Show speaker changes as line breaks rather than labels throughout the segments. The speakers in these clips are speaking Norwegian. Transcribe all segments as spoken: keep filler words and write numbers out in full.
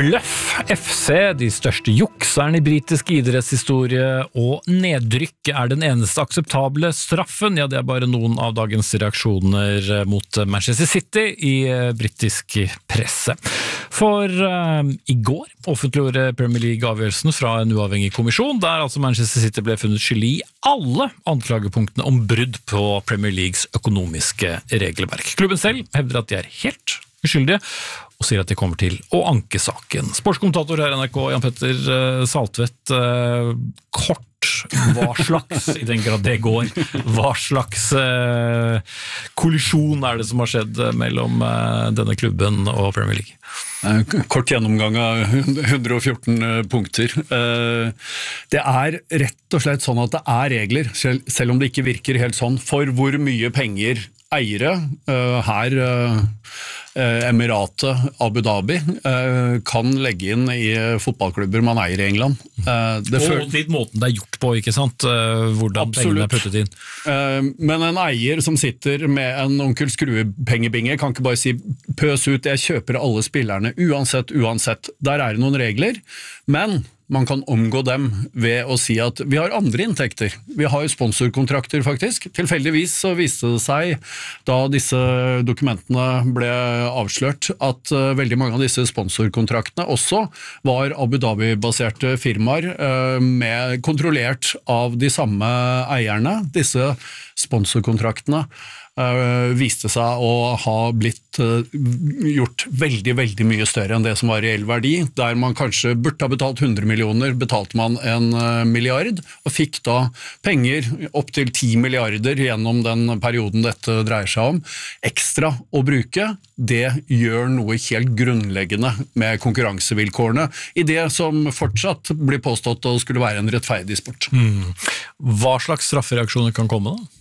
Bløff F C, de største jukserne i britisk idrettshistorie, og nedrykk er den eneste akseptable straffen. Ja, det er bare noen av dagens reaksjoner mot Manchester City i britisk presse. For uh, i går offentliggjorde Premier League avgjørelsen fra en uavhengig kommisjon, der altså Manchester City ble funnet skyldig i alle anklagepunktene om brudd på Premier Leagues økonomiske regelverk. Klubben selv hevder at de er helt uskyldige, og sier at de kommer til å anke saken. Sportskommentator her i N R K, Jan Petter Saltvedt, kort, hva slags, i den grad det går, hva slags eh, kollisjon er det som har skjedd mellom eh, denne klubben og Premier League?
Kort gjennomgang av hundre og fjorten punkter. Det er rett og slett sånn at det er regler, selv om det ikke virker helt sånn, for hvor mye penger eiere her, Emiratet, Abu Dhabi, kan legge inn i fotballklubber man eier i England.
Det og litt måten det er gjort på, ikke sant? Hvordan
Absolutt.
Pengene er puttet inn.
Men en eier som sitter med en onkel skruepengebinge kan ikke bare si pøs ut, jeg kjøper alle spillerne uansett, uansett. Der er det noen regler, men man kan omgå dem ved å si at vi har andre inntekter. Vi har sponsorkontrakter faktisk. Tilfeldigvis så viste det seg, da disse dokumentene ble avslørt, at uh, veldig mange av disse sponsorkontraktene også var Abu Dhabi-baserte firmaer, uh, med kontrollert av de samme eierne. Disse sponsorkontraktene Uh, viste seg å ha blitt uh, gjort veldig, veldig mye større enn det som var reell verdi. Der man kanskje burde ha betalt hundre millioner, betalte man en uh, milliard, og fikk da penger opp til ti milliarder gjennom den perioden dette dreier seg om. Ekstra å bruke, det gjør noe helt grunnleggende med konkurransevilkårene, i det som fortsatt blir påstått å skulle være en rettferdig sport.
Mm. Hva slags straffereaksjoner kan komme da?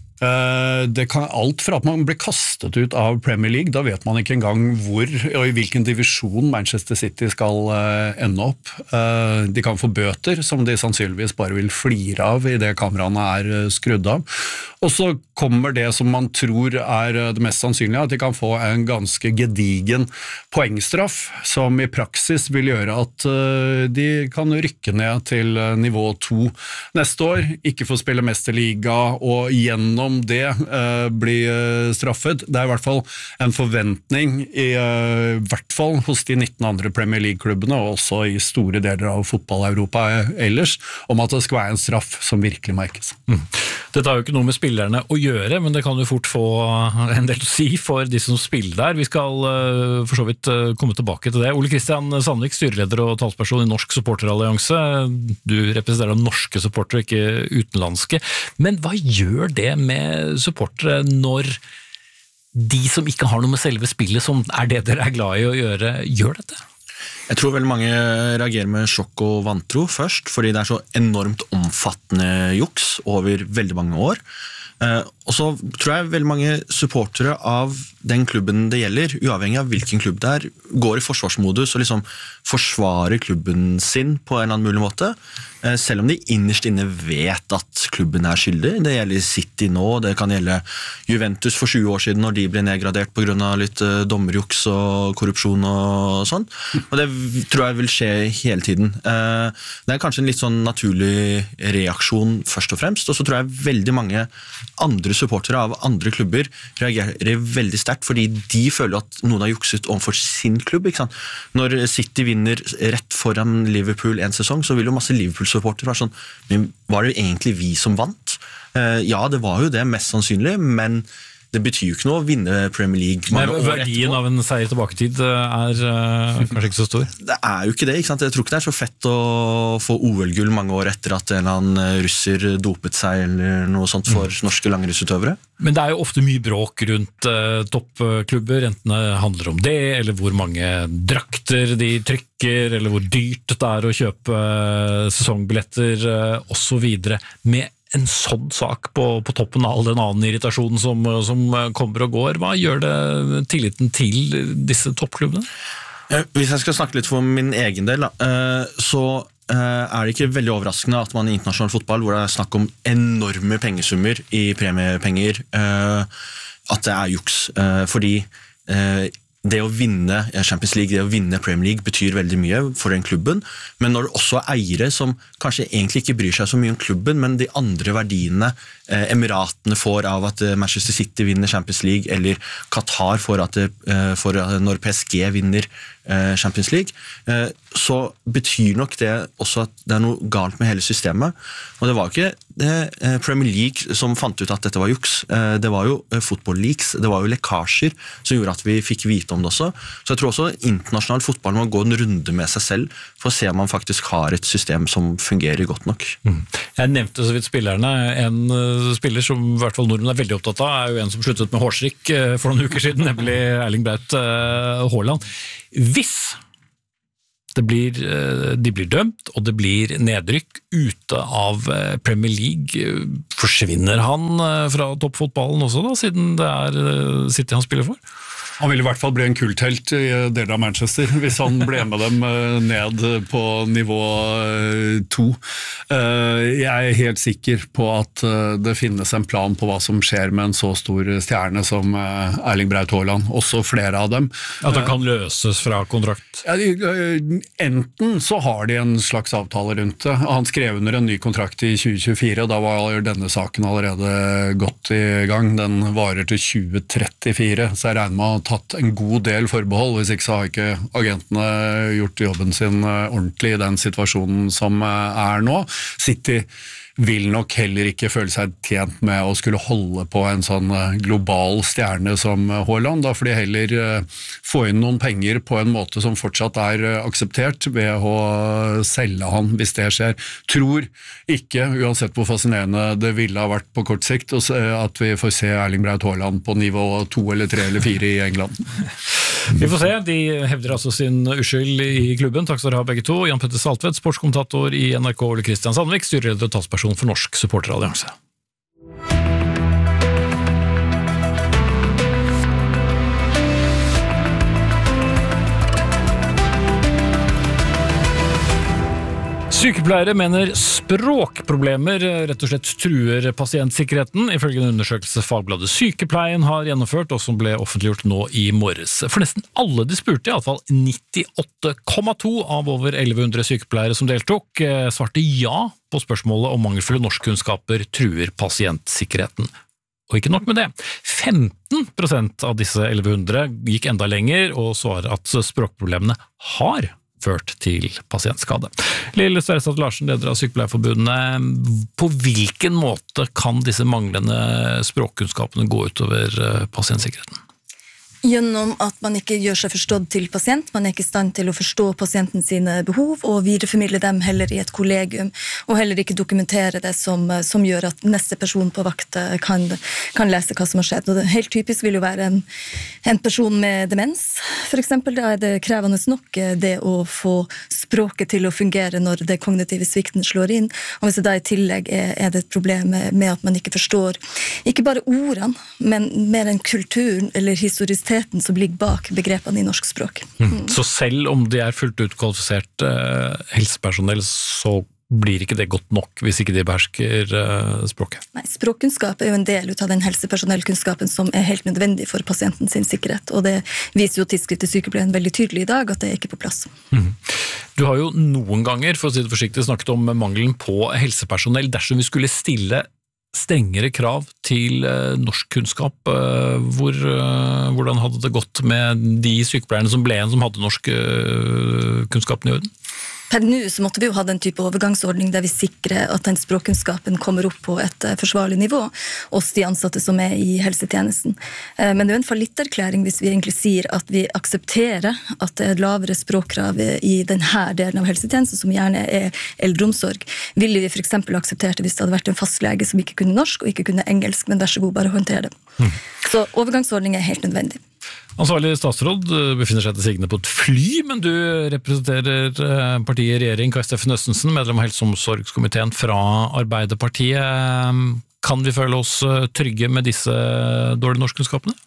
Det kan alt fra at man blir kastet ut av Premier League, da vet man ikke engang hvor og i hvilken divisjon Manchester City skal ende opp. De kan få bøter som de sannsynligvis bare vil flire av i det kameraene er skrudd av. Og så kommer det som man tror er det mest sannsynlige, at de kan få en ganske gedigen poengstraff, som i praksis vil gjøre at de kan rykke ned til nivå to neste år, ikke få spille mesterliga og gjennom det uh, blir uh, straffet. Det er i hvert fall en forventning i uh, hvert fall hos de nitten andre Premier League-klubbene, og også i store deler av fotball-Europa ellers, om at det skal være en straff som virkelig merkes.
Mm. Dette har jo ikke noe med spillerne å gjøre, men det kan jo fort få en del å si for de som spiller der. Vi skal uh, for så vidt uh, komme tilbake til det. Ole Kristian Sandvik, styreleder og talsperson i Norsk Supporterallianse. Du representerer norske supportere, ikke utenlandske. Men hva gjør det med supportere når de som ikke har noe med selve spillet, som er det dere er glad i å gjøre, gjør dette?
Jeg tror veldig mange reagerer med sjokk og vantro først, fordi det er så enormt omfattende juks over veldig mange år. Og så tror jeg veldig mange supportere av den klubben det gjelder, uavhengig av hvilken klubb det er, går i forsvarsmodus og liksom forsvarer klubben sin på en eller annen mulig måte, selv om de innerst inne vet at klubben er skyldig. Det gjelder City nå, det kan gjelde Juventus for tjue år siden når de ble nedgradert på grunn av litt dommerjuks og korrupsjon og sånn. Og det tror jeg vil skje hele tiden. Det er kanskje en litt sånn naturlig reaksjon først og fremst, og så tror jeg veldig mange andre supportere av andre klubber reagerer veldig sterkt, fordi de føler at noen har jukset overfor sin klubb, ikke sant? Når City vinner rett foran Liverpool en sesong, så vil jo masse Liverpool-supportere være sånn, men var det egentlig vi som vant? Ja, det var jo det, mest sannsynlig, men det betyr jo ikke noe å vinne Premier League mange
Nei,
år
verdien
etterpå.
Av en seier tilbaketid er uh, kanskje ikke så stor.
Det er jo ikke det, ikke sant? Jeg tror ikke det er så fett å få O L-gull mange år etter at en eller annen russer dopet seg eller noe sånt for mm. norske langrennsutøvere.
Men det er jo ofte mye bråk rundt uh, toppklubber, enten det handler om det, eller hvor mange drakter de trykker, eller hvor dyrt det er å kjøpe uh, sesongbilletter, uh, og så videre. Med en sånn sak på, på toppen av all den annen irritasjonen som, som kommer og går, hva gjør det tilliten til disse toppklubbene?
Hvis jeg skal snakke litt for min egen del, så er det ikke veldig overraskende at man i internasjonal fotball, hvor det er snakk om enorme pengesummer i premiepenger, at det er juks. Fordi det å vinne Champions League, det å vinne Premier League betyr veldig mye for den klubben, men når det også er eiere som kanskje egentlig ikke bryr seg så mye om klubben, men de andre verdiene eh, Emiratene får av at eh, Manchester City vinner Champions League, eller Qatar får at det, eh, for, uh, når P S G vinner eh, Champions League, eh, så betyr nok det også at det er noe galt med hele systemet. Og det var ikke det, eh, Premier League som fant ut at dette var juks, eh, det var jo eh, Football Leagues, det var jo lekkasjer som gjorde at vi fikk vite om det også. Så jeg tror også internasjonal fotball må gå en runde med seg selv for å se om man faktisk har et system som fungerer godt nok.
Mm. Jeg nevnte så vidt spillerne. En uh, spiller som i hvert fall nordmenn er veldig opptatt av, er jo en som sluttet med hårstrikk uh, for noen uker siden, nemlig Erling Braut uh, Haaland. Hvis det blir, uh, de blir dømt, og det blir nedrykk ute av uh, Premier League, forsvinner han uh, fra toppfotballen også da, siden det er uh, City han spiller for?
Han ville i hvert fall bli en kulthelt i deler av Manchester, hvis han ble med dem ned på nivå to. Jeg er helt sikker på at det finnes en plan på hva som skjer med en så stor stjerne som Erling Braut Haaland, også flere av dem.
At han kan løses fra kontrakt?
Ja, enten så har de en slags avtale rundt det. Han skrev under en ny kontrakt i tjue tjuefire, og da var denne saken allerede godt i gang. Den varer til tjue trettifire, så jeg regner med tatt en god del forbehold, hvis ikke så har ikke agentene gjort jobben sin ordentlig i den situasjonen som er nå. City vil nok heller ikke føle seg tjent med å skulle holde på en sånn global stjerne som Haaland, da får de heller få inn noen penger på en måte som fortsatt er akseptert ved å selge han, hvis det skjer. Tror ikke, uansett hvor fascinerende det ville ha vært på kort sikt, at vi får se Erling Braut Haaland på nivå to eller tre eller fire i England.
Vi får se, de hevder altså sin uskyld i klubben. Takk skal dere ha begge to. Jan Petter Saltvedt, sportskommentator i N R K, Ole Kristian Sandvik, styreleder og talsperson for Norsk Supporterallianse. Sykepleiere mener språkproblemer rett og slett truer pasientsikkerheten, ifølge en undersøkelse Fagbladet Sykepleien har gjennomført, og som ble offentliggjort nå i morges. For nesten alle de spurte, i alle fall nittiåtte komma to av over elleve hundre sykepleiere som deltok, svarte ja på spørsmålet om mangelfulle norskkunnskaper truer pasientsikkerheten. Og ikke nok med det, femten prosent av disse elleve hundre gikk enda lenger og svarer at språkproblemene har ført til pasientskade. Lille Sverrestad Larsen, leder av Sykepleierforbundet. På hvilken måte kan disse manglende språkkunnskapene gå utover pasientsikkerheten?
Gjennom at man ikke gjør seg forstått til pasient, man er ikke i stand til å forstå pasienten sine behov og videreformidle dem heller i et kollegium, og heller ikke dokumentere det som, som gjør at neste person på vakt kan, kan lese hva som har skjedd. Og det helt typisk vil jo være en, en person med demens, for eksempel. Da er det krevende nok det å få språket til å fungere når det kognitive svikten slår inn, og hvis det da i tillegg er, er det et problem med, med at man ikke forstår, ikke bare ordene, men mer enn kulturen eller historisiteten som ligger bak begrepene i norsk språk.
Mm. Så selv om de er fullt ut kvalifisert eh, helsepersonell, så blir ikke det godt nok hvis ikke de behersker eh, språket?
Nei, språkkunnskap er jo en del av den helsepersonellkunnskapen som er helt nødvendig for pasienten sin sikkerhet, og det viser jo tidsskriftet Sykepleien veldig tydelig i dag, at det er ikke på plass.
Mm. Du har jo noen ganger, for å si det forsiktig, snakket om mangelen på helsepersonell dersom vi skulle stille strengere krav til uh, norsk kunnskap. Uh, hvor, uh, hvordan hadde det gått med de sykepleierne som ble en som hadde norsk uh, kunnskapen i orden?
Per nå så måtte vi jo ha den type overgangsordning der vi sikrer at den språkkunnskapen kommer opp på et forsvarlig nivå hos de ansatte som er i helsetjenesten. Men det er jo en fallitterklæring hvis vi egentlig sier at vi aksepterer at det er lavere språkkrav i denne delen av helsetjenesten, som gjerne er eldreomsorg. Ville vi for eksempel akseptert det hvis det hadde vært en fastlege som ikke kunne norsk og ikke kunne engelsk, men vær så god, bare håndtere det. Mm. Så overgangsordning er helt nødvendig.
Ansvarlig statsråd befinner seg til sigende på et fly, men du representerer partiet i regjering. Kai Steffen Østensen, medlem av helse- og omsorgskomiteen fra Arbeiderpartiet. Kan vi føle oss trygge med disse dårlige norskkunnskapene?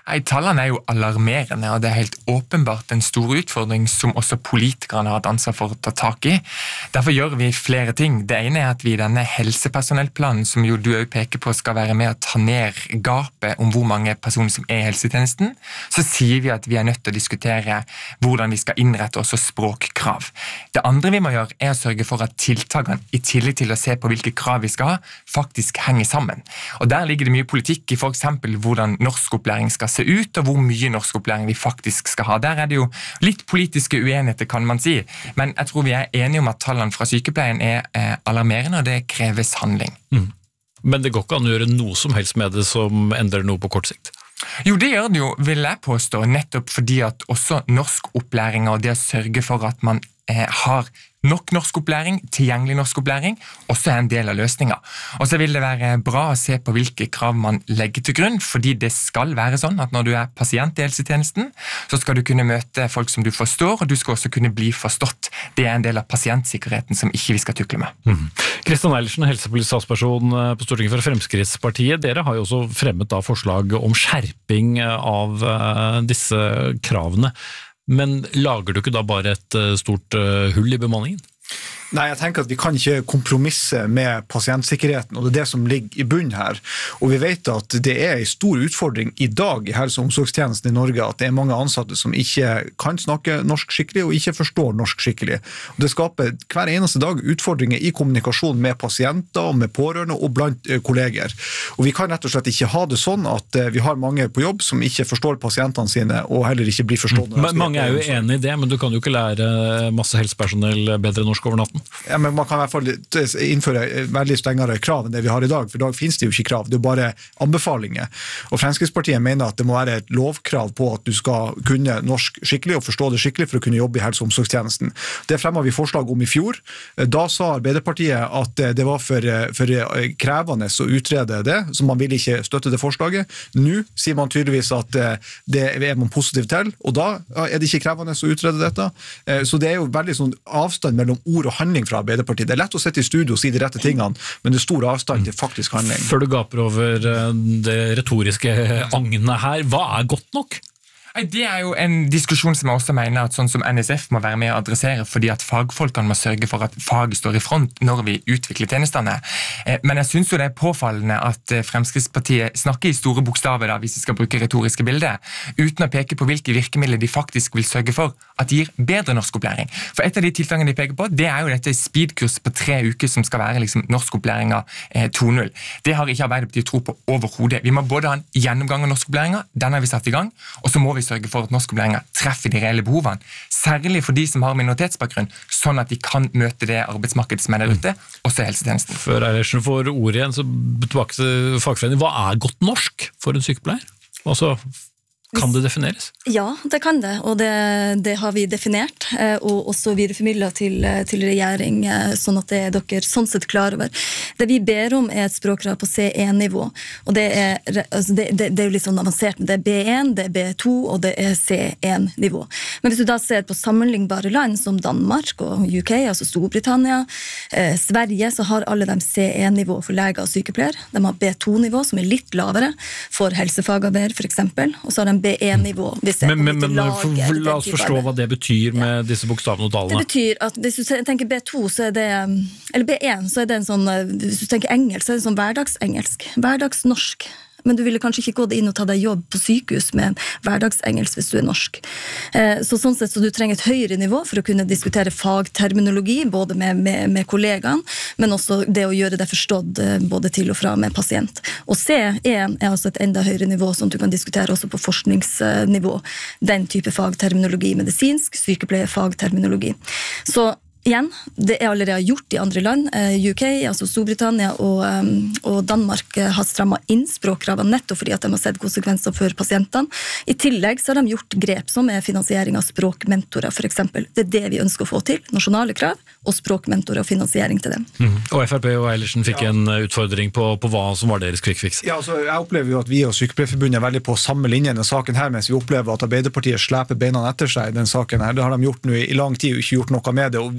Nei, tallene er jo alarmerende, og det er helt åpenbart en stor utfordring som også politikerne har et ansvar for å ta tak i. Derfor gjør vi flere ting. Det ene er at vi i denne helsepersonellplanen, som jo du også peker på skal være med å ta ned gapet om hvor mange personer som er i helsetjenesten, så sier vi at vi er nødt til å diskutere hvordan vi skal innrette også språkkrav. Det andre vi må gjøre er å sørge for at tiltakene, i tillegg til å se på hvilke krav vi skal ha, faktisk henger sammen. Og der ligger det mye politikk i for eksempel hvordan norskopplæring skal se ut, og hvor mye norskopplæring vi faktisk skal ha. Der er det jo litt politiske uenigheter, kan man si, men jeg tror vi er enige om at tallene fra sykepleien er eh, alarmerende, og det kreves handling.
Mm. Men det går ikke an å gjøre noe som helst med det som endrer noe på kort sikt?
Jo, det gjør det jo, vil jeg påstå, nettopp fordi at også norskopplæring og det å sørge for at man eh, har nok norskopplæring, tilgjengelig norskopplæring, også er en del av løsningen. Og så vil det være bra å se på hvilke krav man legger til grunn, fordi det skal være sånn at når du er pasient i helsetjenesten, så skal du kunne møte folk som du forstår, og du skal også kunne bli forstått. Det er en del av pasientsikkerheten som ikke vi skal tukle med.
Mm. Kristian Eilertsen, helsepolitisk talsperson på Stortinget for Fremskrittspartiet. Dere har jo også fremmet da forslag om skjerping av disse kravene. Men lager du ikke da bare et stort hull i bemanningen?
Nei, jeg tenker at vi kan ikke kompromisse med pasientsikkerheten, og det er det som ligger i bunnen her. Og vi vet at det er en stor utfordring i dag i helse- og omsorgstjenesten i Norge, at det er mange ansatte som ikke kan snakke norsk skikkelig og ikke forstår norsk skikkelig. Og det skaper hver eneste dag utfordringer i kommunikasjon med pasienter, med pårørende og blant kolleger. Og vi kan rett og slett ikke ha det sånn at vi har mange på jobb som ikke forstår pasientene sine, og heller ikke blir forstått.
Men mange er jo enig i det, men du kan jo ikke lære masse helsepersonell bedre norsk over natten.
Ja, men man kan i hvert fall innføre veldig strengere krav enn det vi har i dag, for i dag finnes det jo ikke krav, det er bare anbefalinger. Og Fremskrittspartiet mener at det må være et lovkrav på at du skal kunne norsk skikkelig og forstå det skikkelig for å kunne jobbe i helse- og omsorgstjenesten. Det fremmet vi forslag om i fjor. Da sa Arbeiderpartiet at det var for, for krevende å utrede det, så man vil ikke støtte det forslaget. Nå sier man tydeligvis at det er man positiv til, og da er det ikke krevende å utrede dette. Så det er jo veldig sånn avstand mellom ord og handling fra Arbeiderpartiet. Det er lett å sitte i studio og si de rette tingene, men det er stor avstand til faktisk handling.
Før du gaper over det retoriske agnet her, hva er godt nok?
Det er jo en diskusjon som jeg også mener at sånn som N S F må være med å adressere, fordi at fagfolkene må sørge for at faget står i front når vi utvikler tjenestene. Men jeg synes jo det er påfallende at Fremskrittspartiet snakker i store bokstaver, da, hvis vi skal bruke retoriske bilder, uten å peke på hvilke virkemidler de faktisk vil sørge for at de gir bedre norskopplæring. For et av de tiltakene de peker på, det er jo dette speedkurs på tre uker som skal være liksom norskopplæringa to punkt null. Det har ikke Arbeiderpartiet tro på overhodet. Vi må både ha en gjennomgang av norskopplæringa, den har vi satt i gang, og så må vi sørge for at norskopplæringa treffer de reelle behovene, særlig for de som har minoritetsbakgrunn, sånn at de kan møte det arbeidsmarkedet som er der ute, også i helsetjenesten.
Før Eilertsen får ordet igjen, så tilbake til fagforening. Hva er godt norsk for en sykepleier? Altså, kan det defineres?
Ja, det kan det, og det, det har vi definert, og også videreformidlet til, til regjering, sånn at det er dere sånn sett klar over. Det vi ber om er et språkkrav på C én nivå, og det er, altså det, det, det er jo litt sånn avansert, men det er B én, det er B to, og det er C én nivå. Men hvis du da ser på sammenlignbare land som Danmark og U K, altså Storbritannia, eh, Sverige, så har alle de C én nivå for leger og sykepleier. De har B to nivå, som er litt lavere, for helsefagarbeider for eksempel, og så har de B én nivå.
Men, men, men lager, la oss forstå hva det betyr med ja. disse bokstavene og tallene.
Det betyr at hvis du tenker B to, så er det, eller B én, så er det en sånn, hvis du tenker engelsk, så er det sånn hverdagsengelsk, hverdagsnorsk. Men du ville kanskje ikke gått inn og ta deg jobb på sykehus med hverdagsengelsk hvis du er norsk. Så sånn sett så du trenger et høyere nivå for å kunne diskutere fagterminologi, både med, med, med kollegaene, men også det å gjøre det forstått både til og fra med pasient. Og C én er altså et enda høyere nivå, sånn at du kan diskutere også på forskningsnivå. Den type fagterminologi, medisinsk, sykepleie, fagterminologi. Så igjen, det er allerede gjort i andre land. U K, altså Storbritannia og, og Danmark har strammet inn språkkravene nettopp fordi at de har sett konsekvenser for pasientene. I tillegg så har de gjort grep som er finansiering av språkmentorer, for eksempel. Det er det vi ønsker å få til. Nasjonale krav og språkmentorer og finansiering til dem.
Mm. Og F R P og Eilertsen fikk ja. en utfordring på, på hva som var deres quick fix.
Ja, altså, jeg opplever jo at vi og Sykepleierforbundet er veldig på samme linje i denne saken her, mens vi opplever at Arbeiderpartiet sleper beina etter seg i den saken her. Det har de gjort nå i lang tid og ikke gjort noe med det. Og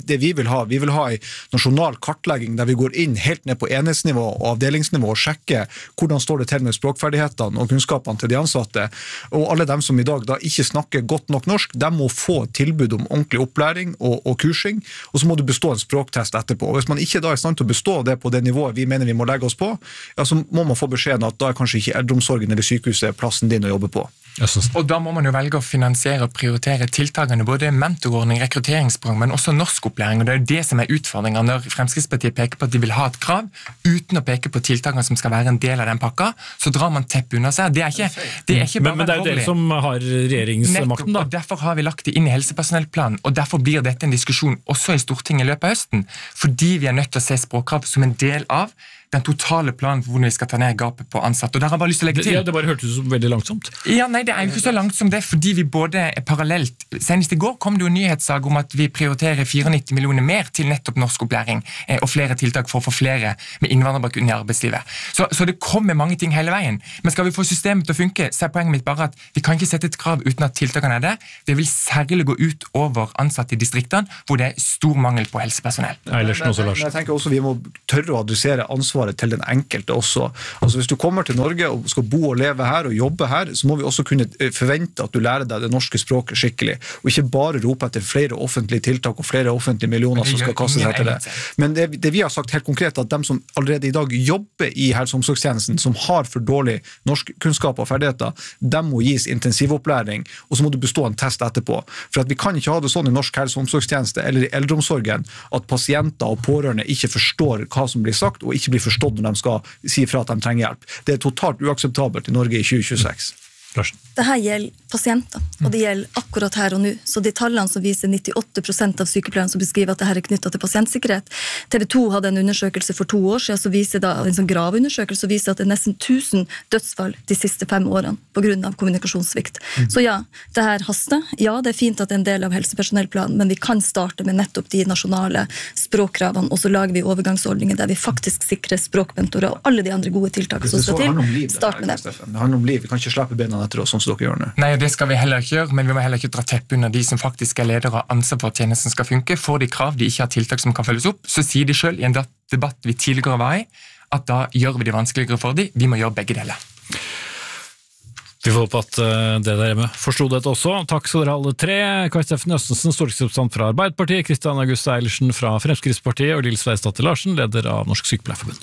det vi vil ha. Vi vil ha en nasjonal kartlegging der vi går inn helt ned på enhetsnivå og avdelingsnivå og sjekker hvordan står det til med språkferdighetene og kunnskapene til de ansatte. Og alle dem som i dag da ikke snakker godt nok norsk, de må få tilbud om ordentlig opplæring og, og kursing, og så må du bestå en språktest etterpå. Og hvis man ikke da er i stand til å bestå det på det nivået vi mener vi må legge oss på, ja, så må man få beskjeden at da er kanskje ikke eldreomsorgen eller sykehuset plassen din å jobbe på.
Og da må man jo velge å finansiere og prioritere tiltakene, både mentorordning, rekrutteringsprogram, men også norskopplæring, og det er jo det som er utfordringen når Fremskrittspartiet peker på at de vil ha et krav, uten å peke på tiltakene som skal være en del av den pakka, så drar man teppet under seg. Det er ikke, det er ikke bare
men, men det er jo dere som har regjeringsmakten da.
Og derfor har vi lagt det inn i helsepersonellplanen, og derfor blir dette en diskusjon også i Stortinget i løpet av høsten, fordi vi er nødt til å se språkkrav som en del av den totale planen for hvordan vi skal ta ned gapet på ansatte. Og der har jeg bare lyst til å legge til.
Ja, det bare hørtes ut som veldig langsomt.
Ja, nei, det er jo ikke så langt som det, fordi vi både er parallelt. Senest i går kom det jo en nyhetssag om at vi prioriterer nittiofire millioner mer til nettopp norskopplæring eh, og flere tiltak for å få flere med innvandrerbakgrunn i arbeidslivet. Så, så det kommer mange ting hele veien. Men skal vi få systemet til å funke, så er poenget mitt bare at vi kan ikke sette et krav uten at tiltakene er det. Det vil særlig gå ut over ansatte i distriktene, hvor det er stor mangel på helsepersonell.
Eilertsen også, Lars.
Jeg tenker også vi må tørre å adressere ansvar til den enkelte også. Altså hvis du kommer til Norge og skal bo og leve her og jobbe her, så må vi også kunne forvente at du lærer deg det norske språket skikkelig, og ikke bare rope etter flere offentlige tiltak og flere offentlige millioner som skal kaste seg til det. Men det, det vi har sagt helt konkret, at de som allerede i dag jobber i helse- og omsorgstjenesten, som har for dårlig norskkunnskap og ferdigheter, de må gis intensivopplæring, og så må du bestå en test etterpå. For at vi kan ikke ha det sånn i norsk helse- og omsorgstjeneste eller i eldreomsorgen at pasienter og pårørende ikke forstår hva som blir sagt, og ikke blir forstått når de skal si fra at de trenger hjelp. Det er totalt uakseptabelt i Norge i tjue tjueseks.
Det her gjelder pasienter, og det gjelder akkurat her og nå. Så de tallene som viser nittiåtte prosent av sykepleierne som beskriver at det her er knyttet til pasientsikkerhet. T V to hadde en undersøkelse for to år siden, så viser det, en sånn graveundersøkelse, som viser at det er nesten tusen dødsfall de siste fem årene på grunn av kommunikasjonssvikt. Mm. Så ja, det her haster. Ja, det er fint at det er en del av helsepersonellplanen, men vi kan starte med nettopp de nasjonale språkkravene, og så lager vi overgangsordninger der vi faktisk sikrer språkmentorer og alle de andre gode tiltakene som skal til. Start med det.
Det handler om liv. Vi kan ikke slappe bena etter oss, sånn som dere gjør nå.
Nei, det skal vi heller ikke gjøre, men vi må heller ikke dra tepp under de som faktisk er ledere og ansvar for at tjenesten skal funke. Får de krav, de ikke har tiltak som kan følges opp, så sier de selv i en debatt vi tidligere var i, at da gjør vi det vanskeligere for de. Vi må gjøre begge deler.
Vi får håpe at det der hjemme forstod dette også. Takk skal dere alle tre. Kai Steffen Østensen, stortingsrepresentant fra Arbeiderpartiet, Kristian August Eilertsen fra Fremskrittspartiet og Lill Sveisdatter Larsen, leder av Norsk Sykepleierforbund.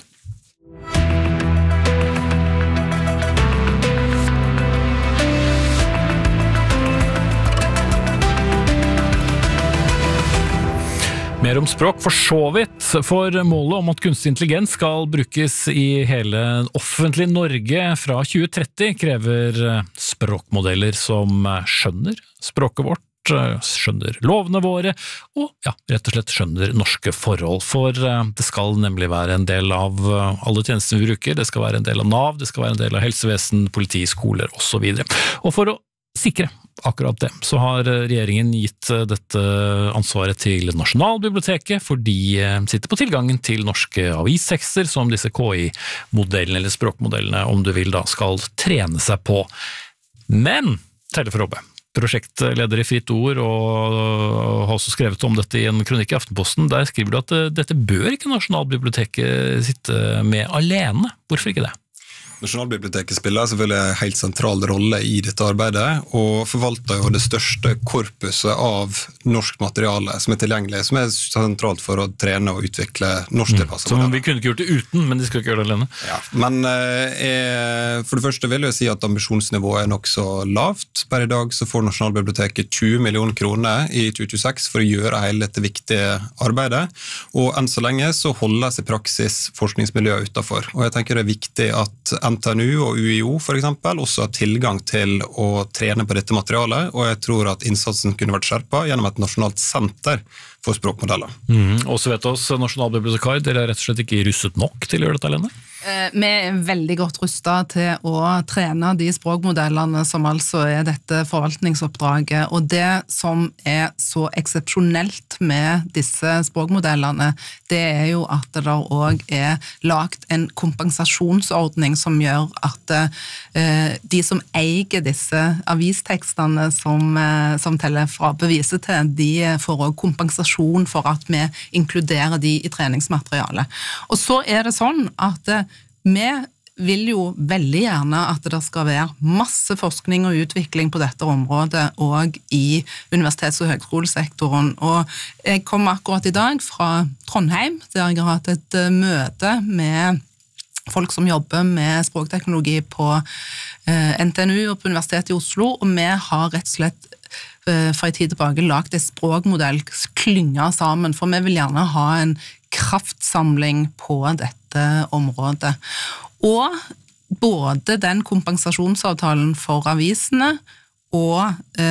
Mer om språk for så vidt, for målet om at kunstig intelligens skal brukes i hele offentlig Norge fra tjue tretti krever språkmodeller som skjønner språket vårt, skjønner lovene våre, og ja, rett og slett skjønner norske forhold. For det skal nemlig være en del av alle tjenestene vi bruker, det skal være en del av Nav, det skal være en del av helsevesen, politi, skoler og så videre. Og for å sikre akkurat det, så har regjeringen gitt dette ansvaret til Nasjonalbiblioteket, for de sitter på tilgangen til norske avistekster som disse K I-modellene eller språkmodellene, om du vil da, skal trene seg på. Men, Telle Frobbe, prosjektleder i Fritt Ord, og har også skrevet om dette i en kronikk i Aftenposten, der skriver du at dette bør ikke Nasjonalbiblioteket sitte med alene. Hvorfor ikke det?
Nasjonalbiblioteket spiller selvfølgelig en helt sentral rolle i dette arbeidet, og forvalter jo det største korpuset av norsk materiale som er tilgjengelig, som er sentralt for å trene og utvikle norsk tilpasset.
Mm. Så vi kunne ikke gjort det uten, men de skal ikke gjøre det alene.
Ja, men eh, for det første vil jeg si at ambisjonsnivået er nok så lavt. Per i dag så får Nasjonalbiblioteket tjue millioner kroner i tjue tjueseks for å gjøre hele dette viktige arbeidet, og enn så lenge så holdes i praksis forskningsmiljøet utenfor. Og jeg tenker det er viktig at N T N U og U I O for eksempel også har tilgang til å trene på dette materialet, og jeg tror at innsatsen kunne vært skjerpet gjennom et nasjonalt senter for språkmodeller.
Mm. Og så vet oss, Nasjonalbibliotekar, dere er rett og slett ikke russet nok til å gjøre dette alene?
Vi er veldig godt rustet til å trene de språkmodellene som altså er dette forvaltningsoppdraget, og det som er så eksepsjonelt med disse språkmodellene, det er jo at det der også er lagt en kompensasjonsordning som gjør at eh, de som eier disse avistekstene som, eh, som Telefrabe viser til, de får også kompensasjon for at vi inkluderer de i treningsmaterialet. Og så er det sånn at vi vil jo veldig gjerne at det skal være masse forskning og utvikling på dette området og i universitets- og høgskolesektoren. Og jeg kom akkurat i dag fra Trondheim, der jeg har hatt et møte med folk som jobber med språkteknologi på N T N U og på Universitetet i Oslo, og vi har rett og slett fra en tid tilbake lagt en språkmodell klynga sammen, for vi vil gjerne ha en kraftsamling på dette området. Og både den kompensasjonsavtalen for avisene og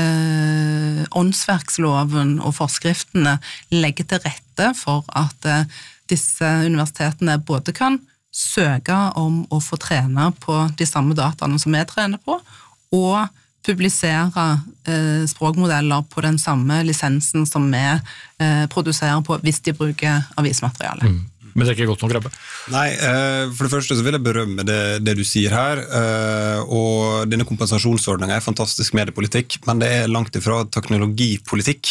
eh, åndsverksloven og forskriftene legger til rette for at eh, disse universitetene både kan søke om å få trene på de samme dataene som vi trener på, og publisere eh, språkmodeller på den samme lisensen som vi eh, produserer på hvis de bruker avismateriale.
Mm. Men det er ikke godt nok, Rabbe.
Nei, for det første så vil jeg berømme det, det du sier her, og denne kompensasjonsordningen er fantastisk mediepolitikk, men det er langt ifra teknologipolitikk.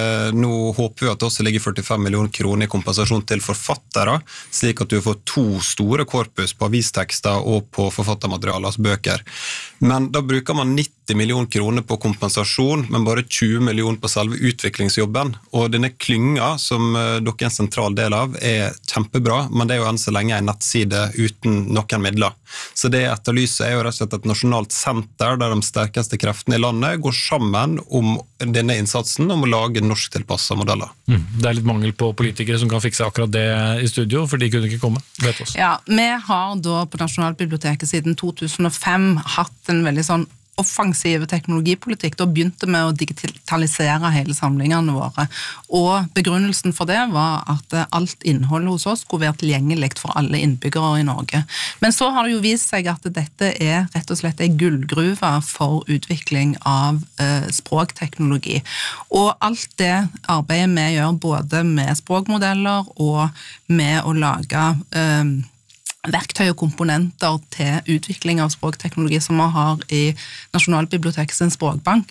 Nå håper vi at det også ligger førtifem millioner kroner i kompensasjon til forfattere, slik at du får to store korpus på avistekster og på forfattermateriale, altså bøker. Men da bruker man nitti millioner kroner på kompensasjon, men bare tjue millioner på selve utviklingsjobben, og denne klynga, som dere er en sentral del av, er kjempebra, men det er jo enn så lenge en nettside uten noen midler. Så det etterlyset er jo rett og slett et nasjonalt senter der de sterkeste kreftene i landet går sammen om denne innsatsen om å lage norsktilpassede modeller.
Mm. Det er litt mangel på politikere som kan fikse akkurat det i studio, for de kunne ikke komme, vet oss.
Ja, vi har da på Nasjonalbiblioteket siden to tusen og fem hatt en veldig sånn offensiv teknologipolitikk. Da begynte vi å digitalisere hele samlingene våre, og begrunnelsen for det var at alt innholdet hos oss skulle være tilgjengelig for alle innbyggere i Norge. Men så har det jo vist seg at dette er rett og slett en gullgruve for utvikling av eh, språkteknologi. Og alt det arbeidet vi gjør både med språkmodeller og med å lage eh, verktøy og komponenter til utvikling av språkteknologi som vi har i Nasjonalbibliotekets språkbank.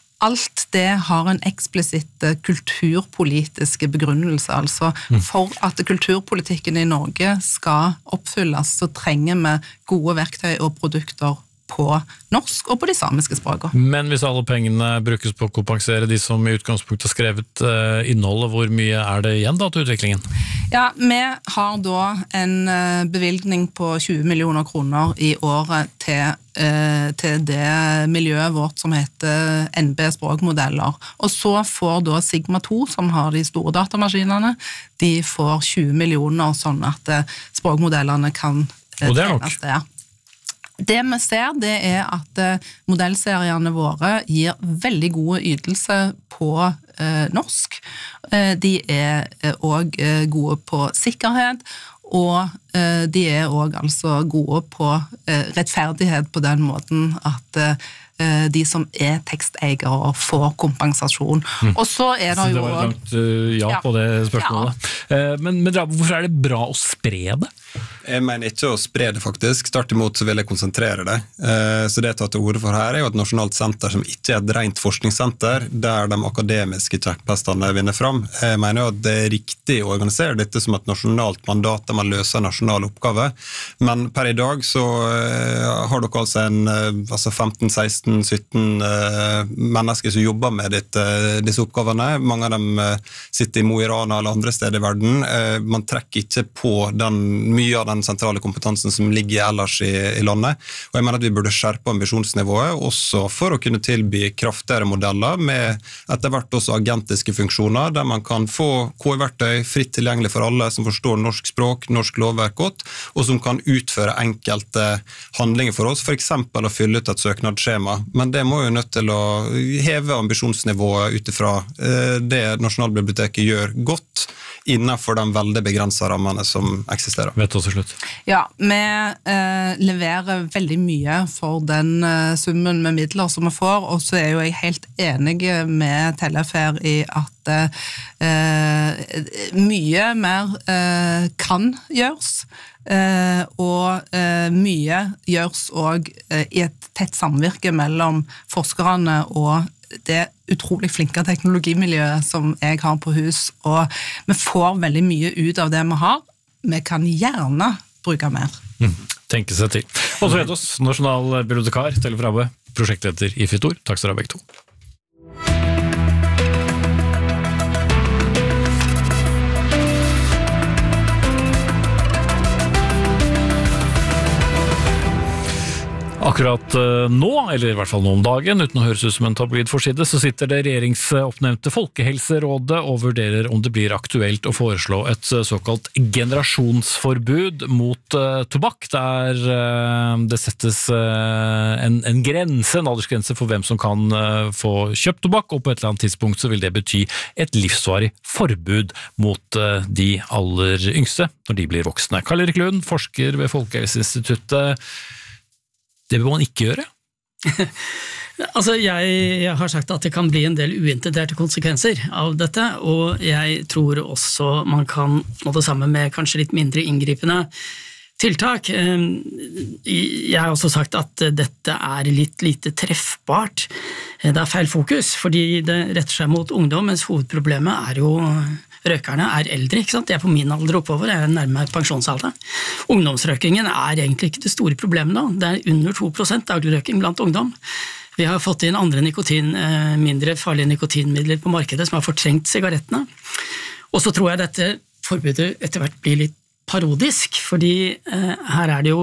Alt det har en eksplisitt kulturpolitiske begrunnelse, altså for at kulturpolitikken i Norge skal oppfylles, så trenger vi gode verktøy og produkter på norsk og på de samiske språkene.
Men hvis alle pengene brukes på å kompensere de som i utgangspunktet har skrevet uh, innholdet, hvor mye er det igjen da til utviklingen?
Ja, vi har da en uh, bevilgning på tjue millioner kroner i året til, uh, til det miljøet vårt som heter N B Språkmodeller. Og så får da Sigma to, som har de store datamaskinene, de får tjue millioner sånn at uh, språkmodellene kan uh,
Og det er nok.
trenes der. Det vi ser, det er at modellseriene våre gir veldig gode ytelser på eh, norsk. Eh, de er også eh, gode på sikkerhet, og eh, de er også altså gode på eh, rettferdighet på den måten at eh, de som er teksteiere får kompensasjon. Mm. Og så er det
så
jo...
det var et langt uh, ja, ja på det spørsmålet. Ja. Uh, men, men hvorfor er det bra å spre det?
Jeg mener ikke å spre det faktisk, tvert imot så vil jeg konsentrere det. Uh, så det jeg tar til orde for her er jo et nasjonalt senter som ikke er et rent forskningssenter, der de akademiske kjekkpestene vinner fram. Jeg mener jo at det er riktig å organisere dette som et nasjonalt mandat der man løser nasjonale oppgaver, men per i dag så uh, har dere altså en uh, altså femten seksten sytten uh, mennesker som jobber med dette, disse oppgavene. Mange av dem uh, sitter i Mo i Rana eller andre steder i verden. Uh, man trekker ikke på den, mye av den sentrale kompetansen som ligger ellers i, i landet. Og jeg mener at vi burde skjerpe ambisjonsnivået, også for å kunne tilby kraftigere modeller med etter hvert også agentiske funksjoner, der man kan få K I-verktøy fritt tilgjengelig for alle som forstår norsk språk, norsk lovverk godt, og som kan utføre enkelte handlinger for oss, for eksempel å fylle ut et søknadsskjema. Men det må jo nødt til å heve ambisjonsnivået utifra det Nasjonalbiblioteket gjør godt innenfor de veldig begrenset rammene som eksisterer.
Vet også slutt. slutt.
Ja, vi eh, leverer veldig mye for den eh, summen med midler som vi får, og så er jo jeg helt enig med Tellef her i at eh, mye mer eh, kan gjøres, eh, og eh, mye gjøres også eh, i et tett samvirke mellom forskerne og det utrolig flinke teknologimiljøet som jeg har på hus, og vi får veldig mye ut av det vi har. Vi kan gjerne bruke mer.
Mm. Tenke seg til. Og så vet oss, nasjonal bibliotekar, Tellef Rabø, prosjektleder i Fritt Ord. Takk skal dere ha begge to. Akkurat nå, eller i hvert fall nå om dagen, uten å høres ut som en tabloidforside, så sitter det regjeringsoppnevnte Folkehelserådet og vurderer om det blir aktuelt å foreslå et såkalt generasjonsforbud mot uh, tobakk, der uh, det settes uh, en, en grense, en aldersgrense for hvem som kan uh, få kjøpt tobakk, og på et eller annet tidspunkt så vil det bety et livsvarig forbud mot uh, de aller yngste når de blir voksne. Karl Erik Lund, forsker ved Folkehelseinstituttet. Det vil man ikke gjøre?
altså jeg, jeg har sagt at det kan bli en del uintenderte konsekvenser av dette, og jeg tror også man kan nå det samme med kanskje litt mindre inngripende tiltak. Jeg har også sagt at dette er litt lite treffbart. Det er feil fokus, fordi det retter seg mot ungdom, mens hovedproblemet er jo røkerne er eldre, ikke sant? De er på min alder oppover, jeg er nærmere pensjonsalder. Ungdomsrøkingen er egentlig ikke det store problemet da. Det er under to prosent dagligrøking blant ungdom. Vi har fått inn andre nikotin, mindre farlige nikotinmidler på markedet som har fortrengt sigarettene. Og så tror jeg dette forbudet etter hvert blir litt parodisk, fordi eh, her er det jo